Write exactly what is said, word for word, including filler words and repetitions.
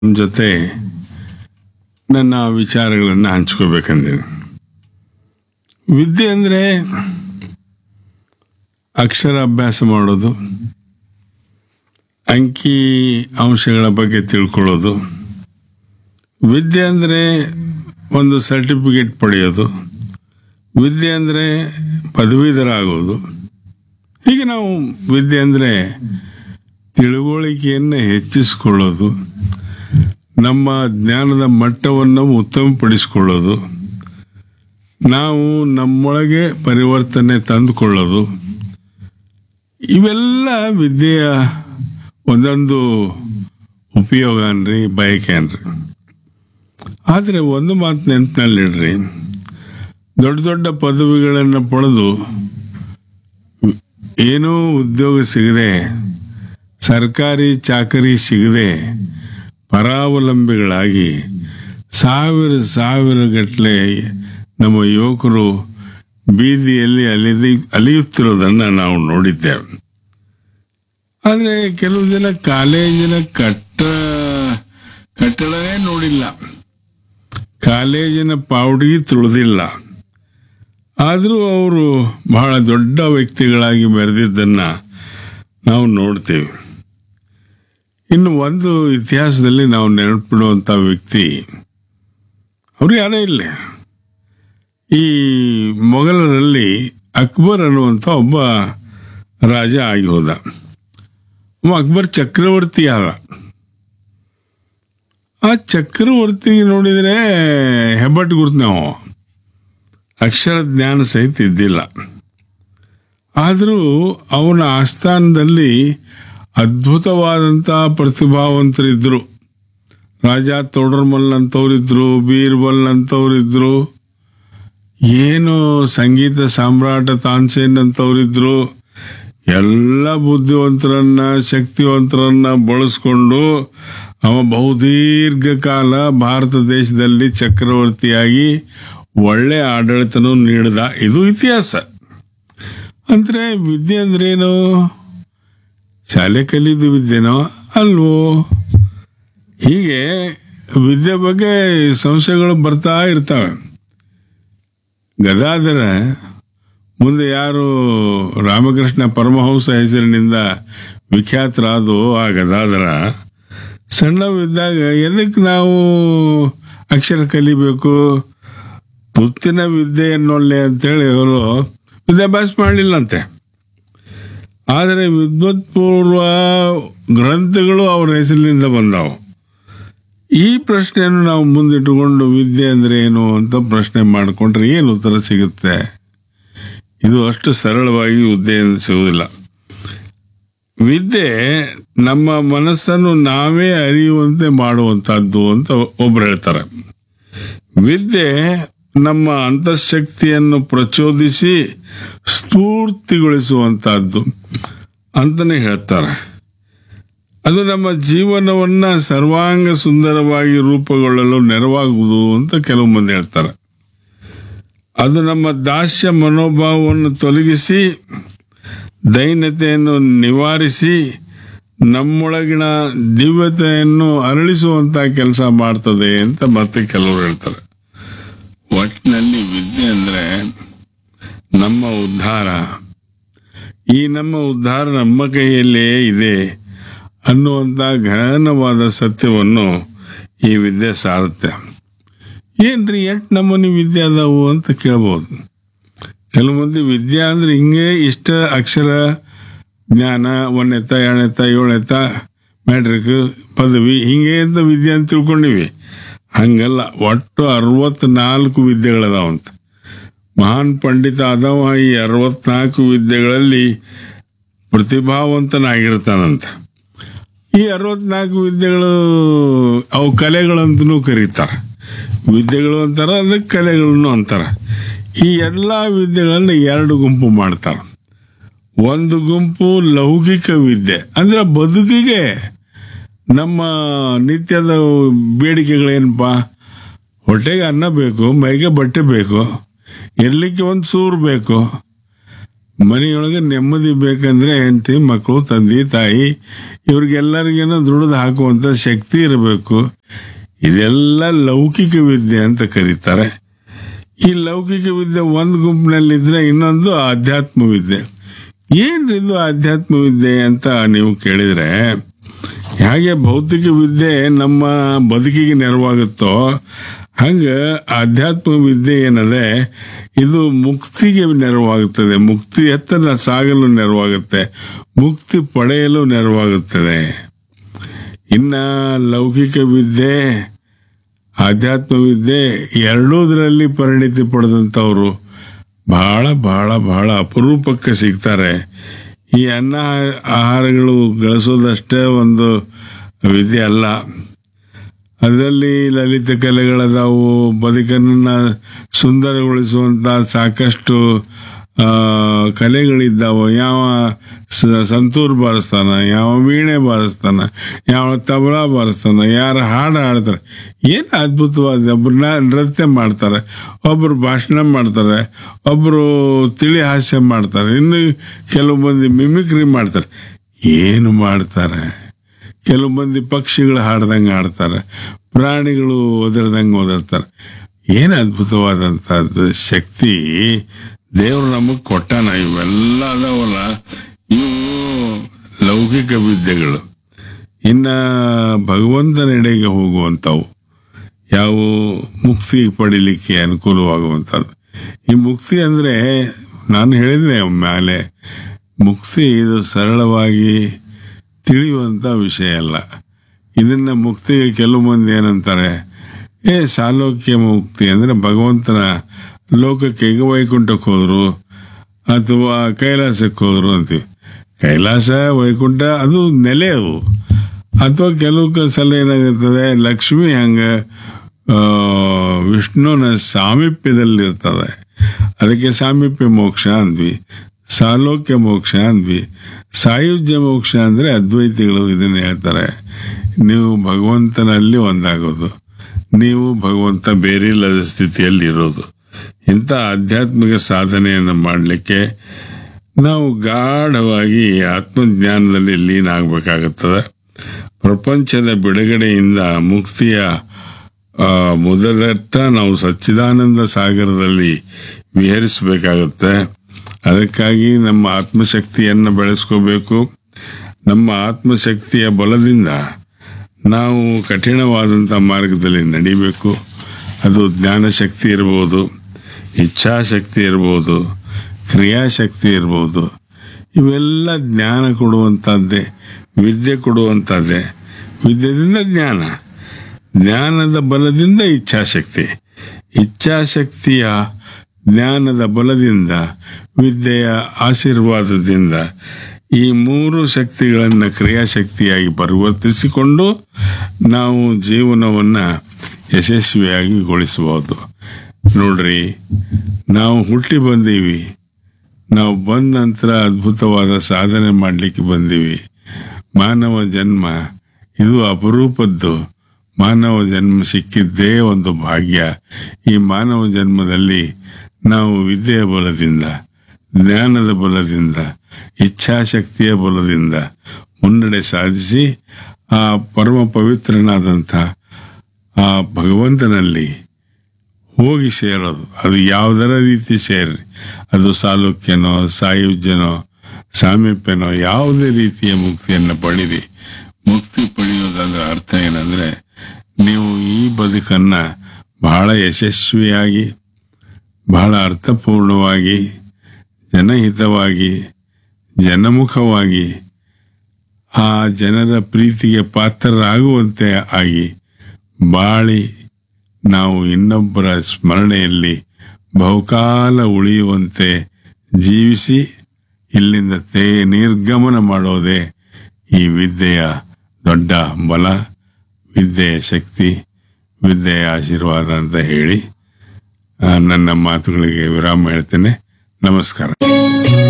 ನಿಮ್ಮ ಜೊತೆ ನನ್ನ ವಿಚಾರಗಳನ್ನು ಹಂಚ್ಕೋಬೇಕಂತೀನಿ. ವಿದ್ಯೆ ಅಂದರೆ ಅಕ್ಷರ ಅಭ್ಯಾಸ ಮಾಡೋದು, ಅಂಕಿ ಅಂಶಗಳ ಬಗ್ಗೆ ತಿಳ್ಕೊಳ್ಳೋದು. ವಿದ್ಯೆ ಅಂದರೆ ಒಂದು ಸರ್ಟಿಫಿಕೇಟ್ ಪಡೆಯೋದು. ವಿದ್ಯೆ ಅಂದರೆ ಪದವೀಧರ ಆಗೋದು. ಹೀಗೆ ನಾವು ವಿದ್ಯೆ ಅಂದರೆ ತಿಳುವಳಿಕೆಯನ್ನು ಹೆಚ್ಚಿಸಿಕೊಳ್ಳೋದು, ನಮ್ಮ ಜ್ಞಾನದ ಮಟ್ಟವನ್ನು ಉತ್ತಮಪಡಿಸಿಕೊಳ್ಳೋದು, ನಾವು ನಮ್ಮೊಳಗೆ ಪರಿವರ್ತನೆ ತಂದುಕೊಳ್ಳೋದು. ಇವೆಲ್ಲ ವಿದ್ಯೆಯ ಒಂದೊಂದು ಉಪಯೋಗ ಅನ್ರಿ, ಬಯಕೆ ಅನ್ರಿ. ಆದರೆ ಒಂದು ಮಾತು ನೆನಪಿನಲ್ಲಿಡ್ರಿ, ದೊಡ್ಡ ದೊಡ್ಡ ಪದವಿಗಳನ್ನು ಪಡೆದು ಏನೂ ಉದ್ಯೋಗ ಸಿಗದೆ, ಸರ್ಕಾರಿ ಚಾಕರಿ ಸಿಗದೆ ಪರಾವಲಂಬಿಗಳಾಗಿ ಸಾವಿರ ಸಾವಿರ ಗಟ್ಟಲೆ ನಮ್ಮ ಯುವಕರು ಬೀದಿಯಲ್ಲಿ ಅಲಿದಿ ಅಲಿಯುತ್ತಿರೋದನ್ನು ನಾವು ನೋಡಿದ್ದೇವೆ. ಆದರೆ ಕೆಲವು ಜನ ಕಾಲೇಜಿನ ಕಟ್ಟ ಕಟ್ಟಡವೇ ನೋಡಿಲ್ಲ, ಕಾಲೇಜಿನ ಪಾವಡಿಗೆ ತುಳಿದಿಲ್ಲ. ಆದರೂ ಅವರು ಬಹಳ ದೊಡ್ಡ ವ್ಯಕ್ತಿಗಳಾಗಿ ಮೆರೆದಿದ್ದನ್ನು ನಾವು ನೋಡ್ತೇವೆ. ಇನ್ನು ಒಂದು ಇತಿಹಾಸದಲ್ಲಿ ನಾವು ನೆನಪಿಡುವಂಥ ವ್ಯಕ್ತಿ, ಅವರು ಯಾರೇ ಇಲ್ಲ, ಈ ಮೊಘಲರಲ್ಲಿ ಅಕ್ಬರ್ ಅನ್ನುವಂಥ ಒಬ್ಬ ರಾಜ ಆಗಿ ಹೋದ. ಅವ ಅಕ್ಬರ್ ಚಕ್ರವರ್ತಿ ಆದ. ಆ ಚಕ್ರವರ್ತಿ ನೋಡಿದರೆ ಹೆಬ್ಬಟ್ಟು ಗುರುತು, ನಾವು ಅಕ್ಷರ ಜ್ಞಾನ ಸಹಿತ ಇದ್ದಿಲ್ಲ. ಆದರೂ ಅವನ ಆಸ್ಥಾನದಲ್ಲಿ ಅದ್ಭುತವಾದಂಥ ಪ್ರತಿಭಾವಂತರಿದ್ದರು. ರಾಜ ತೋಡರ್ಮಲ್ ಅಂತವರಿದ್ದರು, ಬೀರ್ಬಲ್ ಅಂತವರಿದ್ದರು, ಏನು ಸಂಗೀತ ಸಾಮ್ರಾಟ ತಾನ್ಸೇನ್ ಅಂತವರಿದ್ದರು. ಎಲ್ಲ ಬುದ್ಧಿವಂತರನ್ನ ಶಕ್ತಿವಂತರನ್ನ ಬಳಸ್ಕೊಂಡು ಅವ ಬಹುದೀರ್ಘ ಕಾಲ ಭಾರತ ದೇಶದಲ್ಲಿ ಚಕ್ರವರ್ತಿಯಾಗಿ ಒಳ್ಳೆ ಆಡಳಿತನೂ ನೀಡಿದ. ಇದು ಇತಿಹಾಸ. ಅಂದರೆ ವಿದ್ಯೆ ಅಂದ್ರೇನು? ಶಾಲೆ ಕಲಿದು ವಿದ್ಯೆನೋ ಅಲ್ವೋ? ಹೀಗೆ ವಿದ್ಯೆ ಬಗ್ಗೆ ಸಂಶಯಗಳು ಬರ್ತಾ ಇರ್ತವೆ. ಗದಾಧರ ಮುಂದೆ ಯಾರು ರಾಮಕೃಷ್ಣ ಪರಮಹಂಸ ಹೆಸರಿನಿಂದ ವಿಖ್ಯಾತರಾದು, ಆ ಗದಾಧರ ಸಣ್ಣವಿದ್ದಾಗ ಎದಕ್ಕೆ ನಾವು ಅಕ್ಷರ ಕಲಿಬೇಕು, ತುತ್ತಿನ ವಿದ್ಯೆ ಎನ್ನೊಲ್ಲೆ ಅಂತೇಳಿ ಅವರು ವಿದ್ಯಾಭ್ಯಾಸ ಮಾಡಲಿಲ್ಲಂತೆ. ಆದರೆ ವಿದ್ವತ್ಪೂರ್ವ ಗ್ರಂಥಗಳು ಅವರ ಹೆಸರಿನಿಂದ ಬಂದವು. ಈ ಪ್ರಶ್ನೆಯನ್ನು ನಾವು ಮುಂದಿಟ್ಟುಕೊಂಡು ವಿದ್ಯೆ ಅಂದರೆ ಏನು ಅಂತ ಪ್ರಶ್ನೆ ಮಾಡಿಕೊಂಡ್ರೆ ಏನು ಉತ್ತರ ಸಿಗುತ್ತೆ? ಇದು ಅಷ್ಟು ಸರಳವಾಗಿ ವಿದ್ಯೆ ಸಿಗುವುದಿಲ್ಲ. ವಿದ್ಯೆ ನಮ್ಮ ಮನಸ್ಸನ್ನು ನಾವೇ ಅರಿಯುವಂತೆ ಮಾಡುವಂಥದ್ದು ಅಂತ ಒಬ್ರು ಹೇಳ್ತಾರೆ. ವಿದ್ಯೆ ನಮ್ಮ ಅಂತಃಶಕ್ತಿಯನ್ನು ಪ್ರಚೋದಿಸಿ ಸ್ಫೂರ್ತಿಗೊಳಿಸುವಂತಹದ್ದು ಅಂತಲೇ ಹೇಳ್ತಾರೆ. ಅದು ನಮ್ಮ ಜೀವನವನ್ನು ಸರ್ವಾಂಗ ಸುಂದರವಾಗಿ ರೂಪುಗೊಳ್ಳಲು ನೆರವಾಗುವುದು ಅಂತ ಕೆಲವು ಮಂದಿ ಹೇಳ್ತಾರೆ. ಅದು ನಮ್ಮ ದಾಸ್ಯ ಮನೋಭಾವವನ್ನು ತೊಲಗಿಸಿ ದೈನ್ಯತೆಯನ್ನು ನಿವಾರಿಸಿ ನಮ್ಮೊಳಗಿನ ದಿವ್ಯತೆಯನ್ನು ಅರಳಿಸುವಂಥ ಕೆಲಸ ಮಾಡ್ತದೆ ಅಂತ ಮತ್ತೆ ಕೆಲವರು ಹೇಳ್ತಾರೆ. ಒಟ್ಟಿನಲ್ಲಿ ವಿದ್ಯೆ ಅಂದರೆ ನಮ್ಮ ಉದ್ಧಾರ. ಈ ನಮ್ಮ ಉದ್ಧಾರ ನಮ್ಮ ಕೈಯಲ್ಲೇ ಇದೆ ಅನ್ನುವಂಥ ಗಹನವಾದ ಸತ್ಯವನ್ನು ಈ ವಿದ್ಯೆ ಸಾರುತ್ತೆ. ಏನ್ರಿ ಎಷ್ಟು ನಮೂನಿ ವಿದ್ಯೆ ಅದಾವು ಅಂತ ಕೇಳ್ಬೋದು. ಕೆಲವು ಮಂದಿ ವಿದ್ಯೆ ಅಂದ್ರೆ ಹಿಂಗೆ ಇಷ್ಟ ಅಕ್ಷರ ಜ್ಞಾನ, ಒಂದೆತ್ತ ಎರಡನೆತ್ತ ಏಳನೆತ್ತ ಮ್ಯಾಟ್ರಿಕ್ ಪದವಿ ಹಿಂಗೆ ಅಂತ ವಿದ್ಯೆ ಅಂತ ತಿಳ್ಕೊಂಡಿವಿ. ಹಂಗಲ್ಲ, ಒಟ್ಟು ಅರವತ್ನಾಲ್ಕು ವಿದ್ಯೆಗಳದಾವಂತ. ಮಹಾನ್ ಪಂಡಿತ ಆದವ ಈ ಅರವತ್ನಾಲ್ಕು ವಿದ್ಯೆಗಳಲ್ಲಿ ಪ್ರತಿಭಾವಂತನಾಗಿರ್ತಾನಂತ. ಈ ಅರವತ್ನಾಲ್ಕು ವಿದ್ಯೆಗಳು ಅವು ಕಲೆಗಳಂತನೂ ಕರೀತಾರೆ. ವಿದ್ಯೆಗಳು ಅಂತಾರೆ, ಅದಕ್ಕೆ ಕಲೆಗಳನ್ನು ಅಂತಾರೆ. ಈ ಎಲ್ಲ ವಿದ್ಯೆಗಳನ್ನು ಎರಡು ಗುಂಪು ಮಾಡ್ತಾರೆ. ಒಂದು ಗುಂಪು ಲೌಕಿಕ ವಿದ್ಯೆ, ಅಂದ್ರೆ ಬದುಕಿಗೆ ನಮ್ಮ ನಿತ್ಯದ ಬೇಡಿಕೆಗಳೇನಪ್ಪ, ಹೊಟ್ಟೆಗೆ ಅನ್ನ ಬೇಕು, ಮೈಗೆ ಬಟ್ಟೆ ಬೇಕು, ಇರ್ಲಿಕ್ಕೆ ಒಂದು ಸೂರು ಬೇಕು, ಮನೆಯೊಳಗೆ ನೆಮ್ಮದಿ ಬೇಕಂದ್ರೆ ಹೆಂಡತಿ ಮಕ್ಕಳು ತಂದೆ ತಾಯಿ ಇವ್ರಿಗೆಲ್ಲರಿಗೇನೋ ದುಡಿದು ಹಾಕುವಂತ ಶಕ್ತಿ ಇರಬೇಕು. ಇದೆಲ್ಲ ಲೌಕಿಕ ವಿದ್ಯೆ ಅಂತ ಕರೀತಾರೆ. ಈ ಲೌಕಿಕ ವಿದ್ಯೆ ಒಂದು ಗುಂಪಿನಲ್ಲಿದ್ರೆ ಇನ್ನೊಂದು ಆಧ್ಯಾತ್ಮ ವಿದ್ಯೆ. ಏನ್ರಿ ಇದು ಆಧ್ಯಾತ್ಮ ವಿದ್ಯೆ ಅಂತ ನೀವು ಕೇಳಿದ್ರೆ, ಹೇಗೆ ಭೌತಿಕ ವಿದ್ಯೆ ನಮ್ಮ ಬದುಕಿಗೆ ನೆರವಾಗುತ್ತೋ ಹಂಗ ಆಧ್ಯಾತ್ಮ ವಿದ್ಯೆ ಏನದೆ ಇದು ಮುಕ್ತಿಗೆ ನೆರವಾಗುತ್ತದೆ. ಮುಕ್ತಿ ಎತ್ತರ ಸಾಗಲು ನೆರವಾಗುತ್ತೆ, ಮುಕ್ತಿ ಪಡೆಯಲು ನೆರವಾಗುತ್ತದೆ. ಇನ್ನ ಲೌಕಿಕ ವಿದ್ಯೆ ಆಧ್ಯಾತ್ಮ ವಿದ್ಯೆ ಎರಡೂದರಲ್ಲಿ ಪರಿಣಿತಿ ಪಡೆದಂಥವ್ರು ಬಹಳ ಬಹಳ ಬಹಳ ಅಪರೂಪಕ್ಕೆ ಸಿಗ್ತಾರೆ. ಈ ಅನ್ನ ಆಹಾರಗಳು ಗಳಿಸೋದಷ್ಟೇ ಒಂದು ವಿದ್ಯೆ ಅಲ್ಲ, ಅದರಲ್ಲಿ ಲಲಿತ ಕಲೆಗಳದಾವು, ಬದುಕನ್ನು ಸುಂದರಗೊಳಿಸುವಂಥ ಸಾಕಷ್ಟು ಕಲೆಗಳಿದ್ದಾವೆ. ಯಾವ ಸಂತೂರ್ ಬಾರಿಸ್ತಾನ, ಯಾವ ವೀಣೆ ಬಾರಿಸ್ತಾನ, ಯಾವ ತಬಲಾ ಬಾರಿಸ್ತಾನ, ಯಾರು ಹಾಡು ಹಾಡ್ತಾರೆ. ಏನು ಅದ್ಭುತವಾದ, ಒಬ್ಬರನ್ನ ನೃತ್ಯ ಮಾಡ್ತಾರೆ, ಒಬ್ಬರು ಭಾಷಣ ಮಾಡ್ತಾರೆ, ಒಬ್ಬರು ತಿಳಿ ಹಾಸ್ಯ ಮಾಡ್ತಾರೆ, ಇನ್ನು ಕೆಲವು ಮಂದಿ ಮಿಮಿಕ್ರಿ ಮಾಡ್ತಾರೆ. ಏನು ಮಾಡ್ತಾರೆ? ಕೆಲವು ಮಂದಿ ಪಕ್ಷಿಗಳು ಹಾಡ್ದಂಗೆ ಹಾಡ್ತಾರೆ, ಪ್ರಾಣಿಗಳು ಒದರ್ದಂಗೆ ಒದರ್ತಾರೆ. ಏನು ಅದ್ಭುತವಾದಂಥದ್ದು ಶಕ್ತಿ ದೇವರು ನಮಗೆ ಕೊಟ್ಟಾನ. ಇವೆಲ್ಲ ಅದಾವಲ್ಲ, ಇವು ಲೌಕಿಕ ವಿದ್ಯೆಗಳು. ಇನ್ನ ಭಗವಂತನೆಡೆಗೆ ಹೋಗುವಂಥವು ಯಾವ ಮುಕ್ತಿ ಪಡಿಲಿಕ್ಕೆ ಅನುಕೂಲವಾಗುವಂಥದ್ದು. ಈ ಮುಕ್ತಿ ಅಂದ್ರೆ ನಾನು ಹೇಳಿದೆ ಮೇಲೆ, ಮುಕ್ತಿ ಇದು ಸರಳವಾಗಿ ತಿಳಿಯುವಂಥ ವಿಷಯ ಅಲ್ಲ. ಇದನ್ನ ಮುಕ್ತಿಗೆ ಕೆಲವು ಮಂದಿ ಏನಂತಾರೆ, ಏ ಸಾಲೋಕ್ಯ ಮುಕ್ತಿ ಅಂದ್ರೆ ಭಗವಂತನ ಲೋಕಕ್ಕೆ ಈಗ ವೈಕುಂಠಕ್ಕೆ ಹೋದ್ರು ಅಥವಾ ಕೈಲಾಸಕ್ಕೆ ಹೋದ್ರು ಅಂತೀವಿ. ಕೈಲಾಸ ವೈಕುಂಠ ಅದು ನೆಲೆ ಅವು. ಅಥವಾ ಕೆಲವು ಸಲ ಏನಾಗಿರ್ತದೆ, ಲಕ್ಷ್ಮಿ ಹಂಗ ವಿಷ್ಣುನ ಸಾಮೀಪ್ಯದಲ್ಲಿರ್ತದೆ, ಅದಕ್ಕೆ ಸಾಮೀಪ್ಯ ಮೋಕ್ಷ ಅಂದ್ವಿ, ಸಾಲೋಕ್ಯ ಮೋಕ್ಷ ಅಂದ್ವಿ. ಸಾಯುಜ್ಯ ಮೋಕ್ಷ ಅಂದ್ರೆ ಅದ್ವೈತಿಗಳು ಇದನ್ನ ಹೇಳ್ತಾರೆ, ನೀವು ಭಗವಂತನಲ್ಲಿ ಒಂದಾಗೋದು, ನೀವು ಭಗವಂತ ಬೇರೆ ಇಲ್ಲದ ಸ್ಥಿತಿಯಲ್ಲಿ ಇರೋದು. ಇಂಥ ಆಧ್ಯಾತ್ಮಿಕ ಸಾಧನೆಯನ್ನು ಮಾಡಲಿಕ್ಕೆ ನಾವು ಗಾಢವಾಗಿ ಆತ್ಮಜ್ಞಾನದಲ್ಲಿ ಲೀನ ಆಗಬೇಕಾಗುತ್ತದೆ. ಪ್ರಪಂಚದ ಬಿಡುಗಡೆಯಿಂದ ಮುಕ್ತಿಯ ಮೊದಲರ್ಥ ನಾವು ಸಚ್ಚಿದಾನಂದ ಸಾಗರದಲ್ಲಿ ವಿಹರಿಸಬೇಕಾಗುತ್ತೆ. ಅದಕ್ಕಾಗಿ ನಮ್ಮ ಆತ್ಮಶಕ್ತಿಯನ್ನು ಬೆಳೆಸ್ಕೋಬೇಕು. ನಮ್ಮ ಆತ್ಮಶಕ್ತಿಯ ಬಲದಿಂದ ನಾವು ಕಠಿಣವಾದಂಥ ಮಾರ್ಗದಲ್ಲಿ ನಡಿಬೇಕು. ಅದು ಜ್ಞಾನಶಕ್ತಿ ಇರ್ಬೋದು, ಇಚ್ಛಾಶಕ್ತಿ ಇರ್ಬೋದು, ಕ್ರಿಯಾಶಕ್ತಿ ಇರ್ಬೋದು. ಇವೆಲ್ಲ ಜ್ಞಾನ ಕೊಡುವಂಥದ್ದೇ, ವಿದ್ಯೆ ಕೊಡುವಂಥದ್ದೇ. ವಿದ್ಯೆಯಿಂದ ಜ್ಞಾನ, ಜ್ಞಾನದ ಬಲದಿಂದ ಇಚ್ಛಾಶಕ್ತಿ, ಇಚ್ಛಾಶಕ್ತಿಯ ಜ್ಞಾನದ ಬಲದಿಂದ ವಿದ್ಯೆಯ ಆಶೀರ್ವಾದದಿಂದ ಈ ಮೂರು ಶಕ್ತಿಗಳನ್ನು ಕ್ರಿಯಾಶಕ್ತಿಯಾಗಿ ಪರಿವರ್ತಿಸಿಕೊಂಡು ನಾವು ಜೀವನವನ್ನು ಯಶಸ್ವಿಯಾಗಿ ಗೊಳಿಸಬಹುದು. ನೋಡ್ರಿ, ನಾವು ಹುಟ್ಟಿ ಬಂದೀವಿ, ನಾವು ಬಂದ ನಂತರ ಅದ್ಭುತವಾದ ಸಾಧನೆ ಮಾಡಲಿಕ್ಕೆ ಬಂದೀವಿ. ಮಾನವ ಜನ್ಮ ಇದು ಅಪರೂಪದ್ದು. ಮಾನವ ಜನ್ಮ ಸಿಕ್ಕಿದ್ದೇ ಒಂದು ಭಾಗ್ಯ. ಈ ಮಾನವ ಜನ್ಮದಲ್ಲಿ ನಾವು ವಿದ್ಯೆಯ ಬಲದಿಂದ, ಜ್ಞಾನದ ಬಲದಿಂದ, ಇಚ್ಛಾಶಕ್ತಿಯ ಬಲದಿಂದ ಮುನ್ನಡೆ ಸಾಧಿಸಿ ಆ ಪರಮ ಪವಿತ್ರನಾದಂಥ ಆ ಭಗವಂತನಲ್ಲಿ ಹೋಗಿ ಸೇರೋದು. ಅದು ಯಾವುದರ ರೀತಿ ಸೇರಿ, ಅದು ಸಾಲೋಕ್ಯನೋ, ಸಾಯುಜ್ಯನೋ, ಸಾಮೀಪ್ಯನೋ, ಯಾವುದೇ ರೀತಿಯ ಮುಕ್ತಿಯನ್ನು ಪಡೆದಿ. ಮುಕ್ತಿ ಪಡೆಯೋದಾದ ಅರ್ಥ ಏನಂದ್ರೆ, ನೀವು ಈ ಬದುಕನ್ನ ಬಹಳ ಯಶಸ್ವಿಯಾಗಿ, ಬಹಳ ಅರ್ಥಪೂರ್ಣವಾಗಿ, ಜನಹಿತವಾಗಿ, ಜನಮುಖವಾಗಿ, ಆ ಜನರ ಪ್ರೀತಿಗೆ ಪಾತ್ರರಾಗುವಂತೆ ಆಗಿ ಬಾಳಿ ನಾವು ಇನ್ನೊಬ್ಬರ ಸ್ಮರಣೆಯಲ್ಲಿ ಬಹುಕಾಲ ಉಳಿಯುವಂತೆ ಜೀವಿಸಿ ಇಲ್ಲಿಂದ ತೇ ನಿರ್ಗಮನ ಮಾಡೋದೇ ಈ ವಿದ್ಯೆಯ ದೊಡ್ಡ ಬಲ, ವಿದ್ಯೆಯ ಶಕ್ತಿ, ವಿದ್ಯೆಯ ಆಶೀರ್ವಾದ ಅಂತ ಹೇಳಿ ನನ್ನ ಮಾತುಗಳಿಗೆ ವಿರಾಮ ಹೇಳ್ತೇನೆ. ನಮಸ್ಕಾರ.